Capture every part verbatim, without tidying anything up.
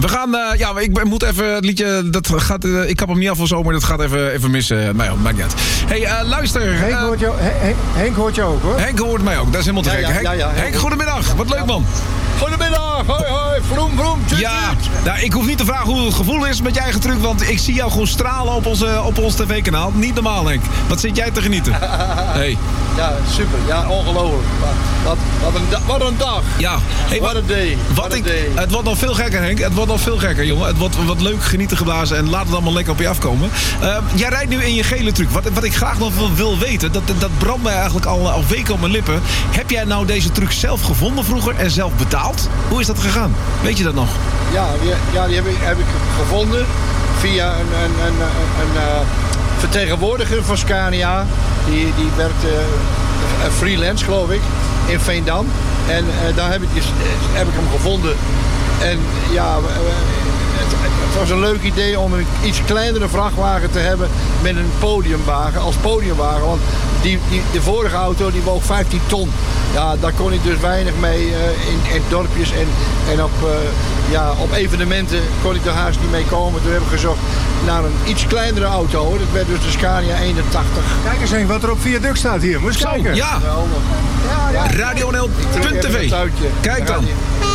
We gaan, uh, ja, ik moet even het liedje, dat gaat, uh, ik kap hem niet af of zo, maar dat gaat even, even mis. Uh, nou ja, maakt niet uit. Hey, uh, luister. Henk, uh, hoort jou, Henk, Henk hoort je ook, hoor. Henk hoort mij ook, dat is helemaal te ja, gek. Ja, Henk, ja, ja, Henk, goedemiddag. Wat leuk, man. Goedemiddag, hoi hoi, vroom vroom, tjut, ja, nou, ik hoef niet te vragen hoe het gevoel is met je eigen truc, want ik zie jou gewoon stralen op, onze, op ons tv-kanaal. Niet normaal, Henk. Wat zit jij te genieten? Hey. Ja, super. Ja, ongelooflijk. Wat, wat, een, wat een dag. Ja. Hey, wat een day. Wat what ik, a day. Het wordt nog veel gekker, Henk. Het wordt nog veel gekker, jongen. Het wordt wat leuk genieten geblazen en laat het allemaal lekker op je afkomen. Uh, jij rijdt nu in je gele truc. Wat, wat ik graag nog wil, wil weten, dat, dat brandt mij eigenlijk al, al weken op mijn lippen. Heb jij nou deze truc zelf gevonden vroeger en zelf betaald? Hoe is dat gegaan? Weet je dat nog? Ja, die, ja, die heb, ik, heb ik gevonden via een, een, een, een, een uh, vertegenwoordiger van Scania. Die, die werkte uh, freelance, geloof ik, in Veendam. En uh, daar heb ik, dus, heb ik hem gevonden. En ja, uh, het, het was een leuk idee om een iets kleinere vrachtwagen te hebben met een podiumwagen, als podiumwagen. Want die, die, de vorige auto die woog vijftien ton. Ja, daar kon ik dus weinig mee uh, in, in dorpjes en, en op, uh, ja, op evenementen kon ik er haast niet mee komen. Toen heb ik gezocht naar een iets kleinere auto. Dat werd dus de Scania eenentachtig. Kijk eens Henk, wat er op viaduct staat hier. Moet je kijken. Ja. Ja, ja. radio n l punt t v. Kijk dan.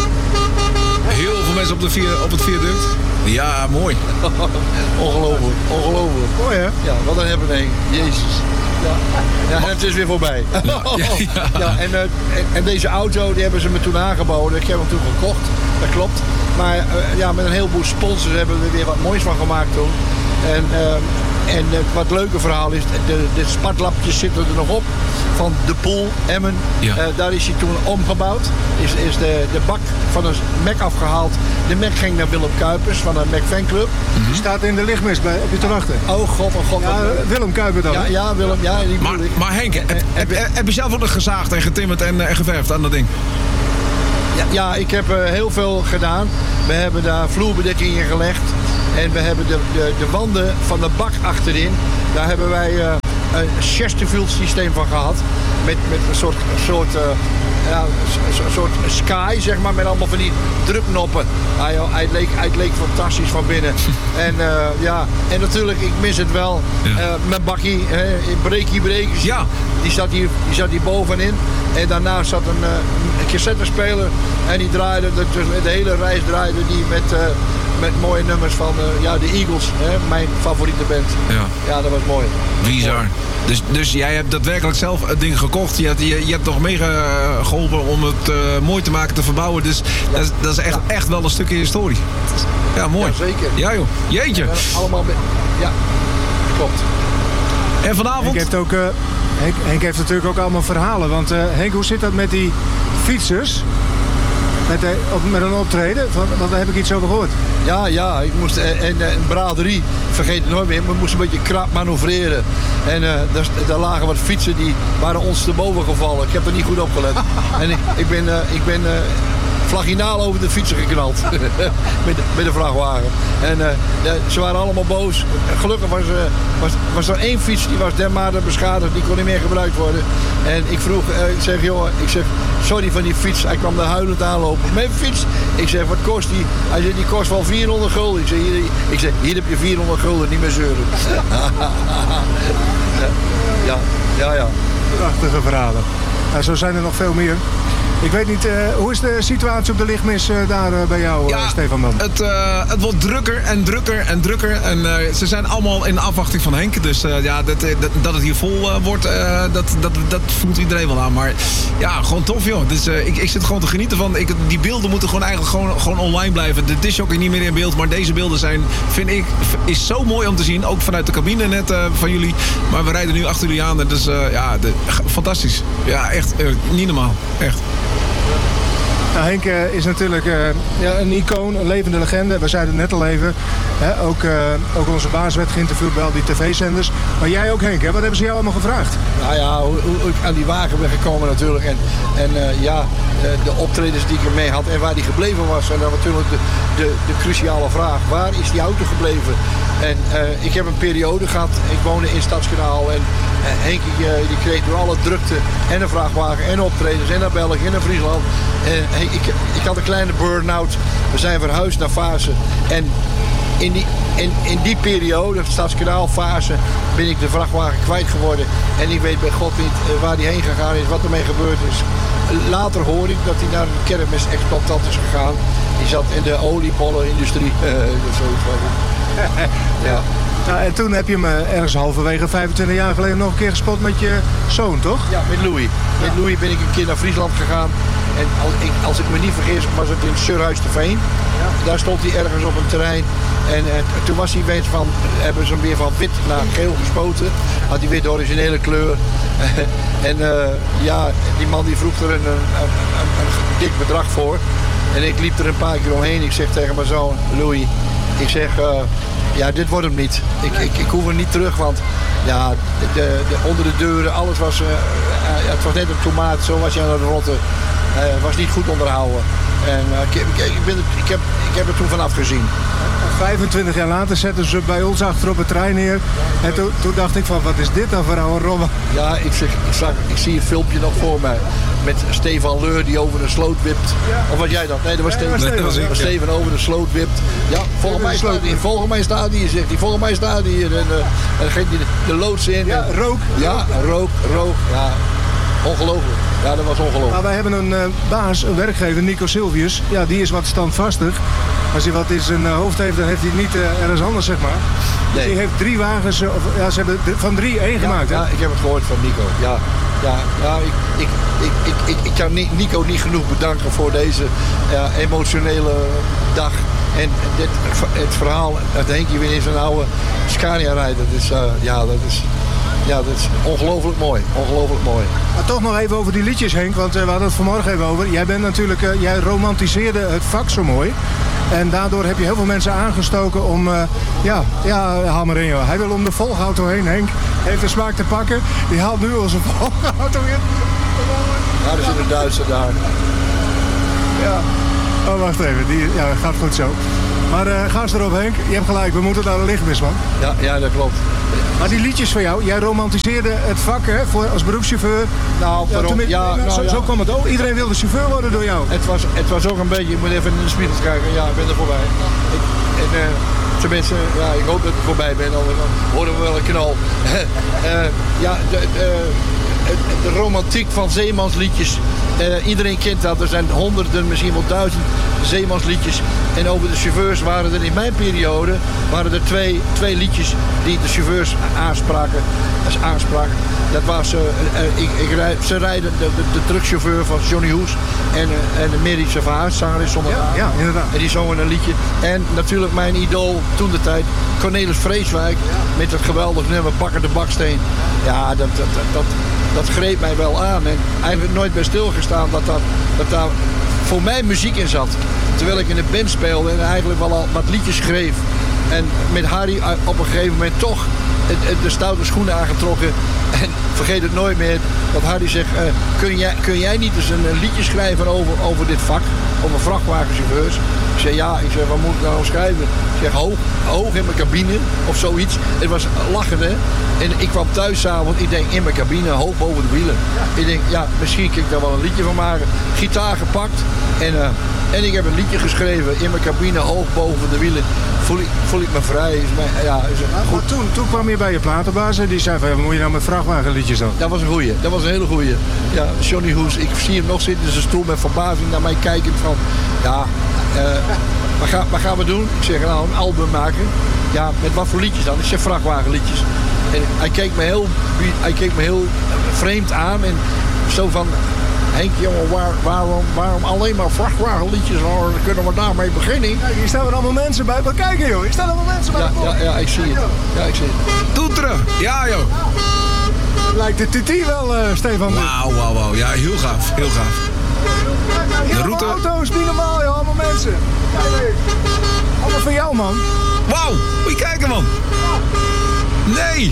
Heel veel mensen op, de via, op het viaduct. Ja, mooi. Ongelooflijk, ongelooflijk. Mooi hè? Ja, wat een happening. Jezus. Ja, ja, en het is weer voorbij. Ja, ja, ja. Ja, en, uh, en, en deze auto die hebben ze me toen aangeboden. Ik heb hem toen gekocht, dat klopt. Maar uh, ja, met een heleboel sponsors hebben we er weer wat moois van gemaakt toen. En, uh, en uh, wat leuke verhaal is, de, de spatlapjes zitten er nog op. Van de Poel, Emmen. Ja. Uh, daar is hij toen omgebouwd. Is, is de, de bak van een Mac afgehaald. De Mac ging naar Willem Kuipers van de Mac Fanclub. Die mm-hmm. staat in de lichtmist bij, op je te wachten. Oh god, oh god. Ja, Willem Kuiper dan. Ja, ja Willem. Ja, die maar, maar Henk, heb, heb, heb, heb je zelf ook nog gezaagd en getimmerd en, en geverfd aan dat ding? Ja, ja, ik heb uh, heel veel gedaan. We hebben daar vloerbedekking in gelegd. En we hebben de, de, de wanden van de bak achterin. Daar hebben wij uh, een Chesterfield systeem van gehad. Met, met een soort, soort, uh, ja, een soort sky, zeg maar. Met allemaal van die druknoppen. Hij, hij, leek, hij leek fantastisch van binnen. En uh, ja, en natuurlijk, ik mis het wel. Ja. Uh, mijn bakkie, uh, breekie brekers. Ja. Die zat hier, die zat hier bovenin. En daarnaast zat een, uh, een cassettespeler. En die draaide, de, de hele reis draaide die met... Uh, met mooie nummers van uh, ja, de Eagles, hè, mijn favoriete band. Ja, ja dat was mooi. Bizar. Dus, dus jij hebt daadwerkelijk zelf het ding gekocht. Je hebt, je, je hebt nog mega geholpen om het uh, mooi te maken, te verbouwen. Dus ja. dat, is, dat is echt, ja. echt wel een stukje historie. Ja, mooi. Ja, zeker. Ja joh, jeetje. Ja, allemaal be- ja, klopt. En vanavond? Henk heeft, ook, uh, Henk, Henk heeft natuurlijk ook allemaal verhalen. Want uh, Henk, hoe zit dat met die fietsers? Met, de, op, met een optreden? Van, want daar heb ik iets over gehoord. Ja, ja. Ik moest, en, en braderie, vergeet het nooit meer. We moesten een beetje krap manoeuvreren. En uh, daar, daar lagen wat fietsen die waren ons te boven gevallen. Ik heb er niet goed op gelet. En ik, ik ben, uh, ik ben uh, vaginaal over de fietsen geknald. met, de, met de vrachtwagen. En uh, de, ze waren allemaal boos. Gelukkig was, uh, was, was er één fiets die was dermate beschadigd. Die kon niet meer gebruikt worden. En ik vroeg, uh, ik zeg, joh, ik zeg, sorry van die fiets. Hij kwam daar huilend aanlopen. Mijn fiets. Ik zeg, wat kost die? Hij zei, die kost wel vierhonderd gulden. Ik zeg, hier, ik zeg, hier heb je vierhonderd gulden, niet meer zeuren. ja, ja, ja. Prachtige verhalen. Nou, zo zijn er nog veel meer. Ik weet niet, uh, hoe is de situatie op de lichtmis uh, daar uh, bij jou, ja, uh, Stefan dan? Het, uh, het wordt drukker en drukker en drukker. En uh, ze zijn allemaal in afwachting van Henk. Dus uh, ja, dat, dat, dat het hier vol uh, wordt, uh, dat, dat, dat voelt iedereen wel aan. Maar ja, gewoon tof joh. Dus uh, ik, ik zit gewoon te genieten van. Ik, die beelden moeten gewoon eigenlijk gewoon, gewoon online blijven. De disc is niet meer in beeld, maar deze beelden zijn, vind ik, is zo mooi om te zien. Ook vanuit de cabine net uh, van jullie. Maar we rijden nu achter jullie aan. Dus uh, ja, de, fantastisch. Ja, echt uh, niet normaal. Echt. Nou, Henk uh, is natuurlijk uh, ja, een icoon, een levende legende. We zeiden het net al even. Hè? Ook, uh, ook onze baas werd geïnterviewd bij al die tv-zenders. Maar jij ook, Henk, hè? Wat hebben ze jou allemaal gevraagd? Nou ja, hoe, hoe ik aan die wagen ben gekomen natuurlijk. En, en uh, ja, de, de optredens die ik ermee had en waar die gebleven was. En dan natuurlijk de, de, de cruciale vraag. Waar is die auto gebleven? En uh, ik heb een periode gehad. Ik woonde in Stadskanaal. En uh, Henk uh, die kreeg door alle drukte en een vrachtwagen en optredens en naar België en naar Friesland. En hij ik, ik, ik had een kleine burn-out. We zijn verhuisd naar Vaassen. En in die, in, in die periode, de Stadskanaalfase, ben ik de vrachtwagen kwijt geworden. En ik weet bij God niet uh, waar die heen gegaan is, wat ermee gebeurd is. Later hoor ik dat hij naar een kermisexploitant is gegaan. Die zat in de oliebollenindustrie. Uh, dat is zoiets wat ik... ja. Nou, en toen heb je me ergens halverwege vijfentwintig jaar geleden nog een keer gespot met je zoon, toch? Ja, met Louis. Met ja. Louis ben ik een keer naar Friesland gegaan. En als ik, als ik me niet vergis, was het in Surhuis te Veen. Ja. Daar stond hij ergens op een terrein. En uh, toen was hij weer van, hebben ze hem weer van wit naar geel gespoten. Had hij weer de originele kleur. en uh, ja, die man die vroeg er een, een, een, een, een dik bedrag voor. En ik liep er een paar keer omheen. Ik zeg tegen mijn zoon, Louis, ik zeg... Uh, Ja, dit wordt hem niet. Ik, ik, ik hoef er niet terug, want ja, de, de, onder de deuren, alles was... Uh, uh, het was net een tomaat, zo was je aan het rotten. Het uh, was niet goed onderhouden. En uh, ik, ik, ik, ben het, ik, heb, ik heb er toen vanaf gezien. vijfentwintig jaar later zetten ze bij ons achter op het trein neer. En toen, toen dacht ik van, wat is dit dan voor oude rommel? Ja, ik, zeg, ik, zag, ik zie het filmpje nog voor mij. Met Stefan Leur die over de sloot wipt. Ja. Of was jij dat? Nee, dat was Steven. Nee, dat was Steven, Steven over de sloot wipt. Ja, volgens mij staat hij. Volgens mij staat hij, zegt hij. Volgens mij staat hij hier. En uh, dan geeft hij de, de loods in. Ja, rook. Ja, rook, rook. Ja, ongelooflijk. Ja, dat was ongelooflijk. Maar wij hebben een uh, baas, een werkgever, Nico Silvius. Ja, die is wat standvastig. Als hij wat in zijn uh, hoofd heeft, dan heeft hij het niet uh, ergens anders, zeg maar. Nee. Dus die heeft drie wagens, uh, of, ja, ze hebben van drie één gemaakt. Ja, hè? Ja, ik heb het gehoord van Nico. Ja, ja, ja ik, ik, ik, ik, ik, ik kan Nico niet genoeg bedanken voor deze ja, emotionele dag. En dit, het verhaal dat Henkje weer in zijn oude Scania rijdt, dat is, uh, ja, dat is... Ja, dat is ongelooflijk mooi. Ongelooflijk mooi. Maar toch nog even over die liedjes, Henk. Want uh, we hadden het vanmorgen even over. Jij bent natuurlijk, uh, jij romantiseerde het vak zo mooi. En daardoor heb je heel veel mensen aangestoken om... Uh, ja, ja, haal maar in, joh. Hij wil om de volgauto heen, Henk. Heeft de smaak te pakken. Die haalt nu onze volgauto in. Ja, er zit een Duitser daar. Ja. Oh, wacht even. Die, ja, gaat goed zo. Maar uh, ga eens erop, Henk. Je hebt gelijk. We moeten naar de lichtmis, man. Ja, ja, dat klopt. Maar die liedjes van jou, jij romantiseerde het vak hè, voor, als beroepschauffeur. Nou, ja, toen, ja, nou, zo, ja. zo kwam het ook. Iedereen wilde chauffeur worden door jou. Het was, het was ook een beetje, ik moet even in de spiegel kijken. Ja, ik ben er voorbij. Ik, en, uh, tenminste, ja, ik hoop dat ik voorbij ben, anders dan horen we wel een knal. uh, ja, de, de, de romantiek van zeemansliedjes. Uh, iedereen kent dat. Er zijn honderden, misschien wel duizend zeemansliedjes. En over de chauffeurs waren er in mijn periode waren er twee, twee liedjes die de chauffeurs aanspraken. Als aanspraken. Dat was, uh, uh, ik, ik rijd, ze rijden de, de, de truckchauffeur van Johnny Hoes en, uh, en de Mary Savage, zangeres zonder ja, ja, inderdaad. En die zongen een liedje. En natuurlijk mijn idool toen de tijd, Cornelis Vreeswijk, ja. Met het geweldig nummer Bakker de Baksteen. Ja, dat, dat, dat, dat, dat greep mij wel aan. En eigenlijk nooit bij stilgestaan dat, dat, dat daar voor mij muziek in zat. Terwijl ik in de band speelde en eigenlijk wel al wat liedjes schreef. En met Harry op een gegeven moment toch de stoute schoenen aangetrokken. En vergeet het nooit meer dat Harry zegt, uh, kun, jij, kun jij niet eens een, een liedje schrijven over, over dit vak? Over vrachtwagenchauffeurs? Ik zeg ja, ik zeg wat moet ik nou schrijven? Ik zeg hoog, hoog in mijn cabine of zoiets. Het was lachen hè. En ik kwam thuis s'avonds, ik denk in mijn cabine, hoog boven de wielen. Ik denk ja, misschien kan ik daar wel een liedje van maken. Gitaar gepakt en, uh, en ik heb een liedje geschreven in mijn cabine, hoog boven de wielen. Voel ik, voel ik me vrij. Is mij, ja, is maar, maar toen, toen kwam je bij je platenbaas en die zei van, wat moet je nou met vrachtwagenliedjes dan? Dat was een goeie, dat was een hele goeie. Ja, Johnny Hoes, ik zie hem nog zitten in zijn stoel met verbazing naar mij kijken van, ja, uh, wat, ga, wat gaan we doen? Ik zeg, nou, een album maken. Ja, met wat voor liedjes dan? Ik zeg, vrachtwagenliedjes. En hij keek me heel, hij keek me heel vreemd aan en zo van, Henk, jongen, waar, waarom, waarom alleen maar vrachtwagenliedjes? Dan kunnen we daarmee beginnen. Kijk, hier staan er allemaal mensen bij. Maar kijken, joh. Hier staan allemaal mensen bij. Ja, ja, ja, ik zie het. Ja, ik zie het. Toeteren. Ja, joh. Lijkt de T T wel, uh, Stefan. Wauw, wauw, wauw. Ja, heel gaaf. Heel gaaf. De route. Auto's, niet normaal, joh. Allemaal mensen. Kijk, allemaal van jou, man. Wauw. Moet je kijken, man. Nee.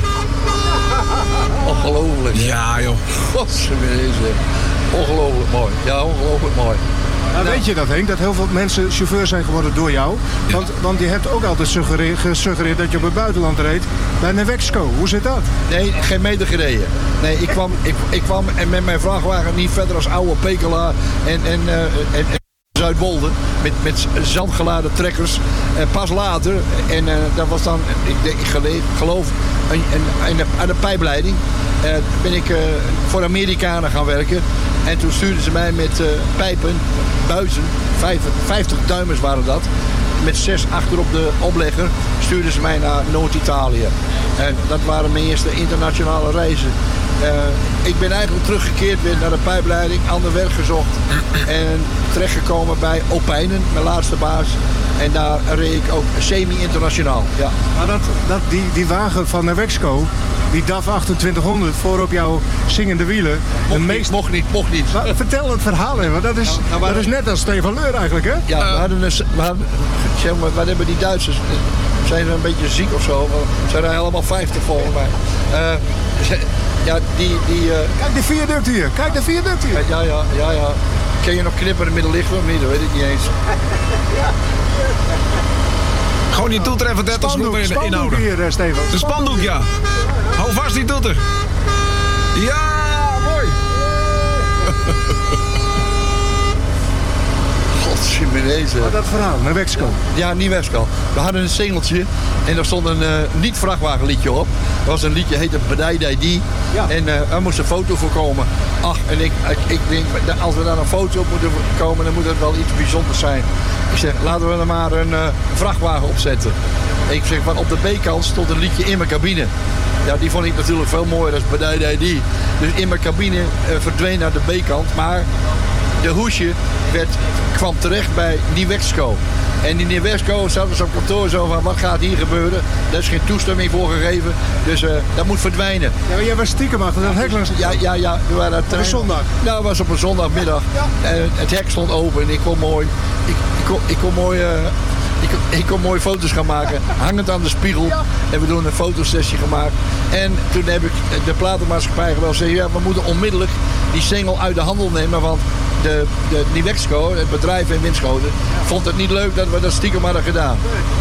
Ongelooflijk. Ja, joh. Godswezen. Ongelooflijk mooi. Ja, ongelooflijk mooi. Nou, nou, weet je dat, Henk? Dat heel veel mensen chauffeur zijn geworden door jou. Ja. Want, want je hebt ook altijd gesuggereerd, gesuggereerd dat je op het buitenland reed. Bij Nevexco. Hoe zit dat? Nee, geen meter gereden. Nee, ik kwam, ik, ik kwam en met mijn vrachtwagen niet verder als oude Pekela. En, en, uh, en, en Zuidwolde. Met, met zandgeladen trekkers. En pas later, en uh, dat was dan, ik, denk, ik gele- geloof, een, een, een, aan de pijpleiding. Uh, ben ik uh, voor Amerikanen gaan werken. En toen stuurden ze mij met uh, pijpen, buizen, vijftig duimers waren dat. Met zes achter op de oplegger stuurden ze mij naar Noord-Italië. En dat waren mijn eerste internationale reizen. Uh, ik ben eigenlijk teruggekeerd weer naar de pijpleiding, ander werk gezocht. En terechtgekomen bij Opijnen, mijn laatste baas. En daar reed ik ook semi-internationaal. Ja. Maar dat, dat, die, die wagen van Nevexco, die D A F achtentwintighonderd, voor op jouw zingende wielen. Mocht, de niet, meest... mocht niet, mocht niet. Maar vertel het verhaal even, dat is, nou, nou, maar... dat is net als Stefan Leur eigenlijk, hè? Ja, we hadden een, we hadden, zeg maar, wat hebben die Duitsers? Zijn ze een beetje ziek of zo? Ze zijn er helemaal vijftig volgens mij. Uh, ja, die... die uh... Kijk de viaduct hier, kijk de viaduct hier. Ja, ja, ja, ja. Ken je nog knipperen middenlichten of niet? Dat weet ik niet eens. Ja. Gewoon die toeter even dertig seconden in inhouden. Hier, uh, Stefan. De spandoek, ja. Hou vast die toeter. Ja, mooi. Godsjemenezen. Oh, dat verhaal, Nevexco. Ja, Nevexco. We hadden een singeltje en daar stond een uh, niet-vrachtwagenliedje op. Dat was een liedje, heette Bedij Die. Ja. En uh, er moest een foto voor komen. Ach, en ik, ik, ik denk, als we daar een foto op moeten komen, dan moet het wel iets bijzonders zijn. Ik zeg, laten we er maar een uh, vrachtwagen opzetten. Ik zeg, want op de B-kant stond een liedje In Mijn Cabine. Ja, die vond ik natuurlijk veel mooier dan Bedij Die. Dus In Mijn Cabine uh, verdween naar de B-kant, maar de hoesje werd, kwam terecht bij Nevexco. En die Nevexco zat dus op kantoor zo van, wat gaat hier gebeuren? Daar is geen toestemming voor gegeven, dus uh, dat moet verdwijnen. Ja, maar jij was stiekem achter dat hek langs. Ja, ja, ja. We waren op een zondag? Nou, het was op een zondagmiddag. Ja. En het hek stond open en ik kon mooi, ik, ik kon, ik kon mooi, uh, ik, ik kon mooi foto's gaan maken, hangend aan de spiegel. Ja. En we doen een fotosessie gemaakt. En toen heb ik de platenmaatschappij wel gezegd, ja, we moeten onmiddellijk die single uit de handel nemen, want de, de Nevexco, het bedrijf in Winschoten, vond het niet leuk dat we dat stiekem hadden gedaan.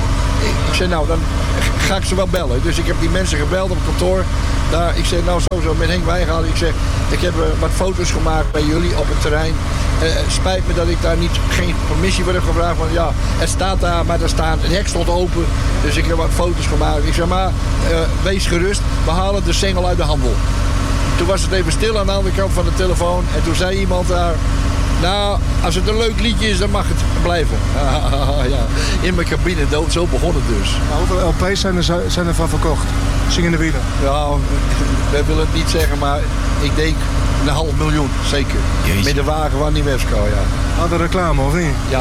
Ik zei, nou, dan ga ik ze wel bellen. Dus ik heb die mensen gebeld op kantoor. Daar, ik zei, nou, sowieso met Henk Wijngaard. Ik zeg, ik heb uh, wat foto's gemaakt bij jullie op het terrein. Uh, spijt me dat ik daar niet, geen permissie voor heb gevraagd. Want ja, het staat daar, maar daar staan, het hek stond open. Dus ik heb wat foto's gemaakt. Ik zeg, maar, uh, wees gerust. We halen de single uit de handel. Toen was het even stil aan de andere kant van de telefoon. En toen zei iemand daar, nou, als het een leuk liedje is, dan mag het blijven. Ah, ja. In mijn cabine dood, zo begon het dus. Nou, hoeveel L P's zijn er, zijn er van verkocht? Zingende wielen? Ja, we willen het niet zeggen, maar ik denk een half miljoen, zeker. Jeetje. Met de wagen van Nevexco, ja. Hadden reclame, of niet? Ja.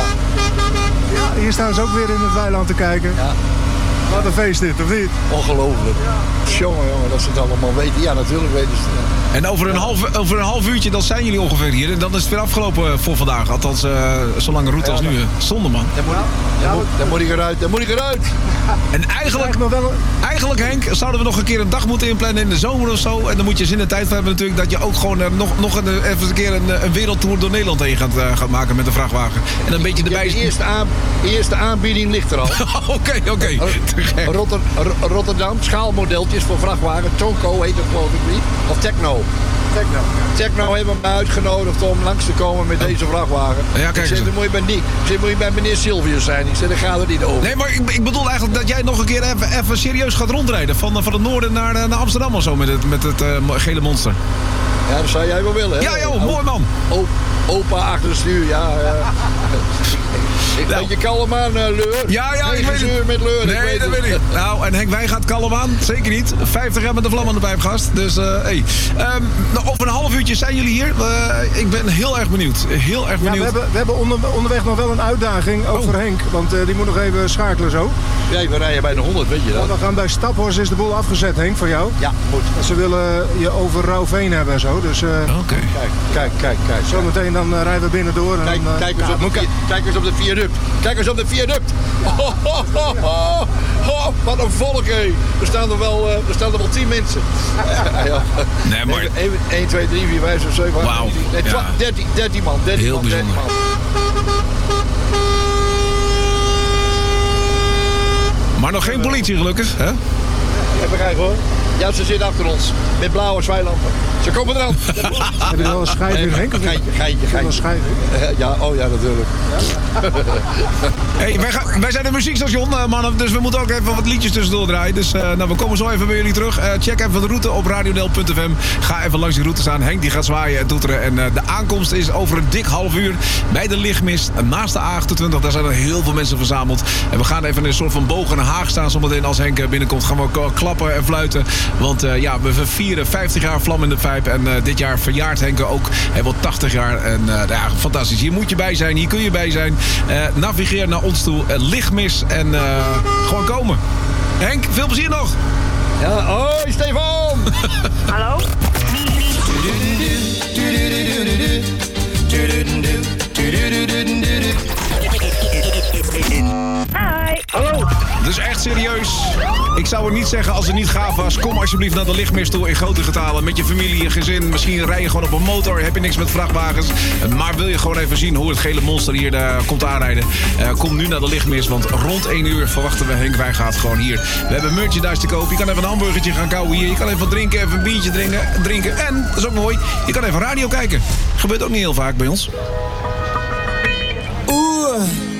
Ja, hier staan ze ook weer in het weiland te kijken. Ja. Wat een feest dit, of niet? Ongelooflijk. Ja. Jongen, jongen, dat ze het allemaal weten. Ja, natuurlijk weten ze het. En over een, half, over een half uurtje, dan zijn jullie ongeveer hier. En dan is het weer afgelopen voor vandaag. Althans, uh, zo'n lange route ja, als nu. Zonde, man. Dan moet, ja, dan, moet, dan moet ik eruit, dan moet ik eruit. En eigenlijk, eigenlijk, Henk, zouden we nog een keer een dag moeten inplannen in de zomer of zo. En dan moet je zin en tijd voor hebben natuurlijk dat je ook gewoon uh, nog, nog een, even een keer een, een wereldtour door Nederland heen gaat, uh, gaat maken met een vrachtwagen. En een beetje erbij... De eerste, aan, eerste aanbieding ligt er al. Oké, oké. Rotter, Rotterdam, schaalmodeltjes voor vrachtwagen. Tonko heet het geloof ik niet. Of Techno. Techno. Techno hebben me uitgenodigd om langs te komen met deze vrachtwagen. Ja, kijk ik zeg, dan moet je bij Nick. Ik zeg, moet je bij meneer Silvius zijn. Ik zeg, daar gaat het niet over. Nee, maar ik, ik bedoel eigenlijk dat jij nog een keer even, even serieus gaat rondrijden. Van, van het noorden naar, naar Amsterdam of zo met het, met het uh, gele monster. Ja, dat zou jij wel willen, hè? Ja, joh, mooi man. O, opa achter het stuur, ja. Uh, ik nou. Weet je kalm aan, uh, Leur? Ja, ja, ik weet het. Met Leur, nee, ik weet dat het. weet ik. Nou, en Henk, wij gaat kalm aan. Zeker niet. vijftig jaar met de vlam aan de pijpgast. Dus, uh, hey. Um, nou, over een half uurtje zijn jullie hier. Uh, ik ben heel erg benieuwd. Heel erg benieuwd. Ja, we hebben, we hebben onder, onderweg nog wel een uitdaging, ook oh. voor Henk. Want uh, die moet nog even schakelen zo. Ja, we rijden bij de honderd, weet je dat? Ja, we gaan bij Staphorst, is de boel afgezet, Henk, voor jou. Ja, goed. Ze willen je over Rauwveen hebben en zo. Dus, uh, Oké. Okay. Kijk, kijk, kijk, kijk. Zometeen dan uh, rijden we binnen door. En kijk, dan, uh, kijk, eens ja, op de, kijk eens op de viaduct. Kijk eens op de viaduct. Oh, oh, oh, oh, oh, wat een volk, hé. Er staan er wel, uh, er staan er wel tien mensen. Uh, ja. Nee, maar... één, twee, drie, vier, vijf, zes, zeven, Wauw. Nee, ja. dertien, dertien man. dertien heel man, bijzonder. dertien man. Maar nog geen politie gelukkig, hè? Even kijken hoor. Ja, ze zitten achter ons. Met blauwe zwaailampen. Ze komen eraan. Heb je er wel een schijf in, Henk? Geitje, geitje, Wel een geitje. schijf in? Ja, oh ja, natuurlijk. Hey, wij, gaan, wij zijn een muziekstation, uh, mannen, dus we moeten ook even wat liedjes tussendoor draaien. Dus uh, nou, we komen zo even bij jullie terug. Uh, check even de route op radionel punt f m. Ga even langs die route staan. Henk die gaat zwaaien en toeteren. En uh, de aankomst is over een dik half uur bij de Lichtmist. Naast de A achtentwintig, daar zijn er heel veel mensen verzameld. En we gaan even in een soort van boog in Den Haag staan. Zometeen als Henk binnenkomt gaan we klappen en fluiten. Want uh, ja, we vieren vijftig jaar Vlam in de Pijp. En uh, dit jaar verjaart Henk ook. Hij wordt tachtig jaar. En uh, ja, fantastisch. Hier moet je bij zijn. Hier kun je bij zijn. Uh, navigeer naar ons toe. Uh, Lichtmis. En uh, gewoon komen. Henk, veel plezier nog. Ja, hoi Stefan! Hallo? Hi. Hallo! Dus echt serieus. Ik zou het niet zeggen als het niet gaaf was. Kom alsjeblieft naar de Lichtmist toe in grote getalen. Met je familie, je gezin. Misschien rij je gewoon op een motor. Heb je niks met vrachtwagens. Maar wil je gewoon even zien hoe het gele monster hier uh, komt aanrijden. Uh, kom nu naar de Lichtmist. Want rond één uur verwachten we Henk Wijngaard gewoon hier. We hebben merchandise te koop. Je kan even een hamburgertje gaan kauwen hier. Je kan even wat drinken. Even een biertje drinken. drinken. En, dat is ook mooi, je kan even radio kijken. Gebeurt ook niet heel vaak bij ons. Oeh.